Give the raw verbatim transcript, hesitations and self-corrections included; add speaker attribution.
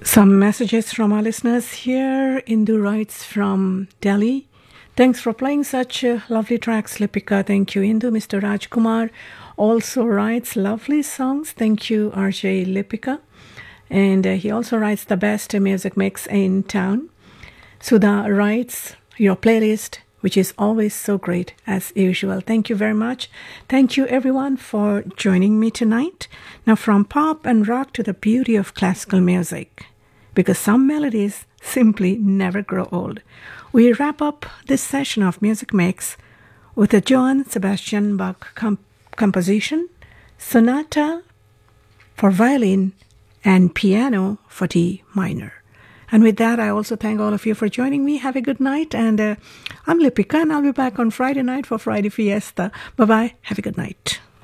Speaker 1: Some messages from our listeners here. Indu writes from Delhi. Thanks for playing such uh, lovely tracks, Lipika. Thank you, Indu. Mister Rajkumar also writes lovely songs. Thank you, R J Lipika. And uh, he also writes the best music mix in town. Sudha writes your playlist, which is always so great as usual. Thank you very much. Thank you everyone for joining me tonight. Now from pop and rock to the beauty of classical music, because some melodies simply never grow old. We wrap up this session of Music Mix with a Johann Sebastian Bach comp- composition, Sonata for violin and piano for D minor. And with that, I also thank all of you for joining me. Have a good night. And uh, I'm Lipika, and I'll be back on Friday night for Friday Fiesta. Bye-bye. Have a good night.